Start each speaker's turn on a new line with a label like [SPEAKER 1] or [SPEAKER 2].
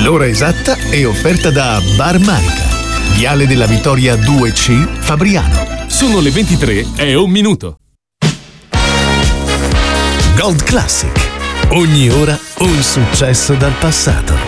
[SPEAKER 1] L'ora esatta è offerta da Bar Manica, Viale della Vittoria 2C, Fabriano.
[SPEAKER 2] Sono le 23:01.
[SPEAKER 1] Gold Classic. Ogni ora un successo dal passato.